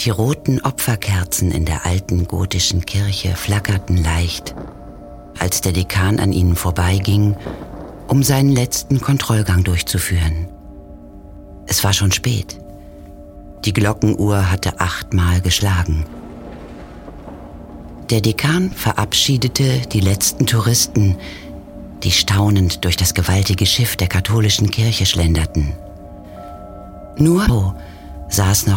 Die roten Opferkerzen in der alten gotischen Kirche flackerten leicht, als der Dekan an ihnen vorbeiging, um seinen letzten Kontrollgang durchzuführen. Es war schon spät. Die Glockenuhr hatte 8-mal geschlagen. Der Dekan verabschiedete die letzten Touristen, die staunend durch das gewaltige Schiff der katholischen Kirche schlenderten. Nur saß noch